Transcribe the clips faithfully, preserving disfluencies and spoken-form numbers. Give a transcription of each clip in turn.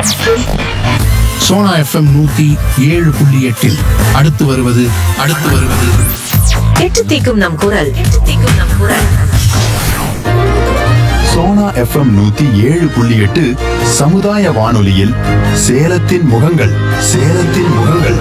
Sona FM நூத்தி ஏழு புள்ளி எட்டில் அடுத்து வருவது அடுத்து வருவது எட்டு தீக்கும் நம் குரல் எட்டு தீக்கும் நம் குரல் சோனா எஃப்எம் நூத்தி ஏழு புள்ளி எட்டு சமுதாய வானொலியில் சேலத்தின் முகங்கள் சேலத்தின் முகங்கள்.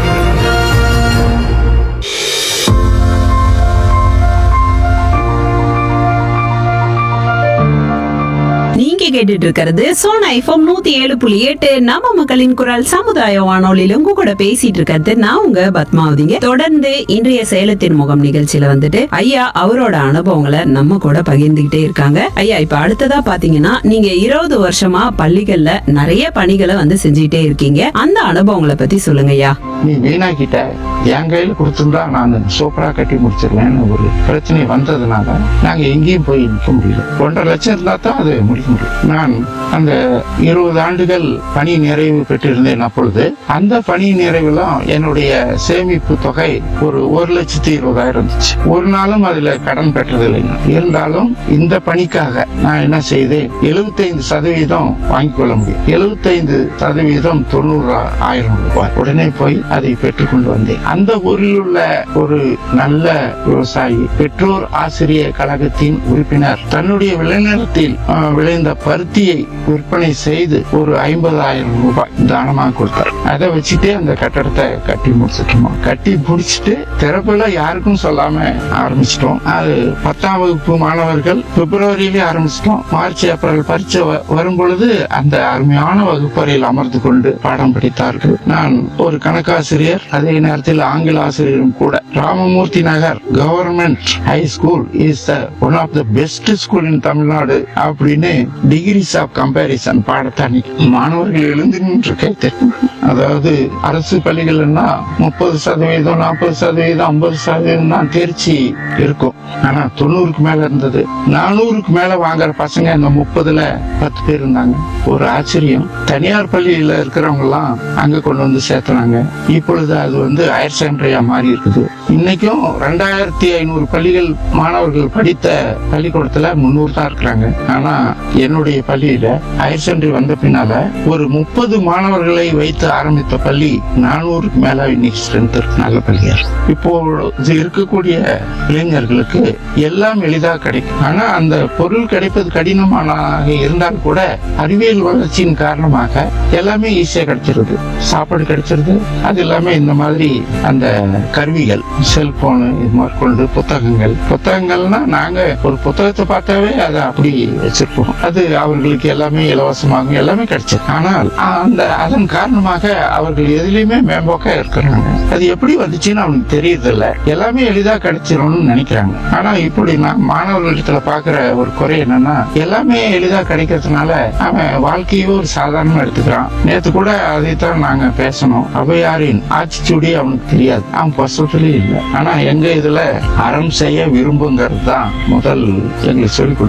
நீங்க கேட்டுட்டு இருக்கிறது சோனா எஃப்எம் நூத்தி ஏழு புள்ளி எட்டு நம்ம மக்களின் குரல் சமுதாய வானொலியில உங்க கூட பேசிட்டு இருக்கிறது நான் உங்க பத்மாவதிங்க. தொடர்ந்து இன்றைய சேலத்தின் முகம் நிகழ்ச்சியில வந்துட்டு ஐயா அவரோட அனுபவங்களை நம்ம கூட பகிர்ந்துகிட்டே இருக்காங்க. ஐயா இப்ப அடுத்ததா பாத்தீங்கன்னா நீங்க இருபது வருஷமா பள்ளிகள்ல நிறைய பணிகளை வந்து செஞ்சுட்டே இருக்கீங்க. அந்த அனுபவங்களை பத்தி சொல்லுங்க ஐயா. நீ வீணாக்கிட்ட என் கையில கொடுத்துருந்தா நான் சூப்பரா கட்டி முடிச்சிருவேன்னு ஒரு பிரச்சனை வந்ததுனால நாங்க எங்கேயும் போய் நிற்க முடியல. ஒன்றரை லட்சம் இருந்தா தான் அது முடிக்க முடியும். நான் அந்த இருபது ஆண்டுகள் பணி நிறைவு பெற்றிருந்தேன். அப்பொழுது அந்த பணி நிறைவுலாம் என்னுடைய சேமிப்பு தொகை ஒரு ஒரு லட்சத்தி இருபதாயிரம் இருந்துச்சு. ஒரு நாளும் அதுல கடன் பெற்றதில்லை. இருந்தாலும் இந்த பணிக்காக நான் என்ன செய்தேன், எழுபத்தி ஐந்து சதவீதம் வாங்கிக் கொள்ள முடியும். எழுபத்தி ஐந்து சதவீதம் தொண்ணூறு ஆயிரம் ரூபாய் உடனே போய் அதை பெற்றுக் கொண்டு வந்தேன். அந்த ஊரில் உள்ள ஒரு நல்ல விவசாயி, பெற்றோர் ஆசிரியர் கழகத்தின் உறுப்பினர், தன்னுடைய விளைநிலத்தில் விளைந்த பருத்தியை விற்பனை செய்து ஒரு ஐம்பதாயிரம் ரூபாய் தானமாக கொடுத்தார். அதை வச்சுட்டே அந்த கட்டடத்தை கட்டி முடிச்சிட்டோம். கட்டி முடிச்சுட்டு திறப்புல யாருக்கும் சொல்லாம ஆரம்பிச்சிட்டோம். அது பத்தாம் வகுப்பு மாணவர்கள் பிப்ரவரியிலே ஆரம்பிச்சிட்டோம். மார்ச் ஏப்ரல் பரீட்சை வரும் பொழுது அந்த அருமையான வகுப்பறையில் அமர்ந்து கொண்டு பாடம் படித்தார்கள். நான் ஒரு கணக்காசிரியர், அதே நேரத்தில் ஆங்கில ஆசிரியரும் கூட. ராமமூர்த்தி நகர் government high school is one of the best school in Tamil Nadu அப்படின்னு டிகிரிஸ் ஆஃப் கம்பேரிசன் பாடத்தானி மாணவர்கள் எழுந்து நின்று கேட்டேன். அதாவது அரசு பள்ளிகள்னா முப்பது சதவீதம் நாற்பது சதவீதம் ஐம்பது சதவீதம் தான் தேர்ச்சி இருக்கும். ஆனா தொண்ணூறுக்கு மேல இருந்தது. நானூறுக்கு மேல வாங்குற பசங்க இந்த முப்பதுல பத்து பேர் இருந்தாங்க. ஒரு ஆச்சரியம். தனியார் பள்ளியில இருக்கிறவங்க எல்லாம் அங்க கொண்டு வந்து சேர்த்துனாங்க. இப்பொழுது அது வந்து ஹையர் செகண்டரியா மாறி இருக்குது. இன்னைக்கும் ரெண்டாயிரத்தி ஐநூறு பள்ளிகள் மாணவர்கள் படித்த பள்ளிக்கூடத்துல முன்னூறு தான் இருக்கிறாங்க. ஆனா என்னுடைய பள்ளியில ஹையர் செகண்டரி வந்த பின்னால ஒரு முப்பது மாணவர்களை வைத்து ஆரம்பித்த பள்ளி நானூறுக்கு மேல இன்னைக்கு ஸ்ட்ரென்த் இருக்கு. நல்ல பள்ளியா இப்போ இருக்கக்கூடிய இளைஞர்களுக்கு எல்லாம் எளிதா கிடைக்கும். ஆனா அந்த பொருள் கிடைப்பது கடினமான இருந்தால் கூட அறிவியல் வளர்ச்சியின் காரணமாக எல்லாமே ஈஸியா கிடைச்சிருது. சாப்பாடு கிடைச்சிருது. அது எல்லாமே இந்த மாதிரி அந்த கருவிகள், செல்போனு இது மேற்கொண்டு புத்தகங்கள் புத்தகங்கள்னா நாங்க ஒரு புத்தகத்தை பார்த்தாவே அதை அப்படி வச்சிருப்போம். அது அவர்களுக்கு எல்லாமே இலவசமாக எல்லாமே கிடைச்சது. ஆனால் அந்த அதன் காரணமாக அவர்கள் எதுலையுமே மேம்போக்கா இருக்கிறாங்க. அது எப்படி வந்துச்சுன்னு அவனுக்கு தெரியுது இல்ல. எல்லாமே எளிதா கிடைச்சிரும்னு நினைக்கிறாங்க. ஆனா இப்படி நான் மாணவர்களிடத்துல பாக்குற ஒரு குறை என்னன்னா, எல்லாமே எளிதா கிடைக்கிறதுனால அவன் வாழ்க்கையோ ஒரு சாதாரணமா எடுத்துக்கிறான். நேத்து கூட அதைத்தான் நாங்க பேசணும். அவையாரின் ஆட்சிச்சூடி அவனுக்கு தெரியாது. அவன் பசுத்திலே இல்லை. ஆனா எங்க இதுல அறம் செய்ய விரும்புங்கிறது தான் முதல் எங்களுக்கு சொல்லிக்